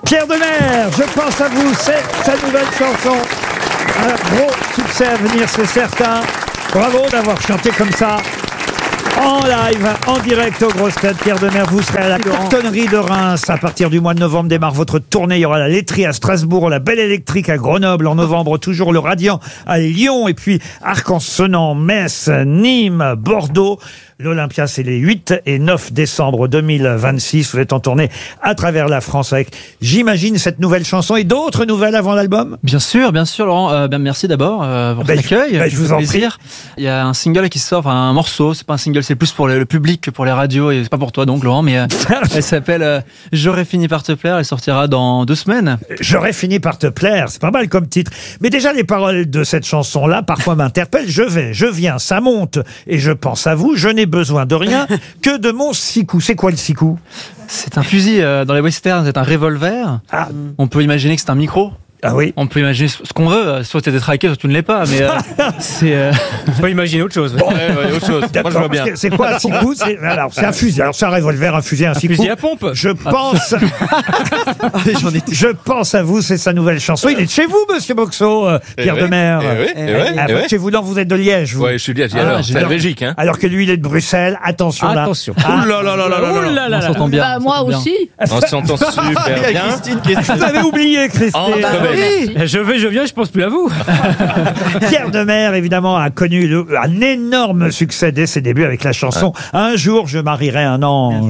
Pierre Demer, je pense à vous, c'est sa nouvelle chanson. Un gros succès à venir, c'est certain. Bravo d'avoir chanté comme ça. En live, en direct aux grosses têtes. Pierre Demer, vous serez à la Courtonnerie de Reims. À partir du mois de novembre démarre votre tournée. Il y aura la laiterie à Strasbourg, la Belle Électrique à Grenoble. En novembre, toujours le Radiant à Lyon. Et puis Arc-en-Senans, Metz, Nîmes, Bordeaux. L'Olympia, c'est les 8 et 9 décembre 2026. Vous êtes en tournée à travers la France avec, j'imagine, cette nouvelle chanson et d'autres nouvelles avant l'album. Bien sûr, Laurent. Merci d'abord pour ton accueil. Je vous en prie. Il y a un single qui sort, enfin un morceau. C'est pas un single, c'est plus pour le public que pour les radios et c'est pas pour toi donc, Laurent. Mais elle s'appelle J'aurais fini par te plaire. Elle sortira dans 2 semaines. J'aurais fini par te plaire. C'est pas mal comme titre. Mais déjà, les paroles de cette chanson-là, parfois m'interpellent. Je viens, ça monte et je pense à vous. Je n'ai besoin de rien que de mon sicou. C'est quoi le sicou? C'est un fusil dans les westerns, c'est un revolver. Ah. On peut imaginer que c'est un micro. Ah oui. On peut imaginer ce qu'on veut. Soit tu es détraqué, soit tu ne l'es pas. Mais c'est. On peut imaginer autre chose. Bon. Autre chose. Moi, je vois bien. C'est quoi un sicou? Alors, c'est un fusil. Alors, c'est un revolver, un fusil, un sicou. Fusil à pompe. Je pense. Je pense à vous, c'est sa nouvelle chanson. Il est de chez vous, monsieur Boxo, Pierre Demer. Chez vous, non, vous êtes de Liège, vous. Oui, je suis de Liège. Alors, c'est la Belgique, hein. Alors que lui, il est de Bruxelles. Attention là. Attention. Ah. Ouh là là là là là là. On s'entend bien. Bah, moi aussi. On s'entend super bien. Vous avez oublié, Christine. Je viens, je pense plus à vous. Pierre Demer, évidemment, a connu un énorme succès dès ses débuts avec la chanson Un jour je marierai un ange.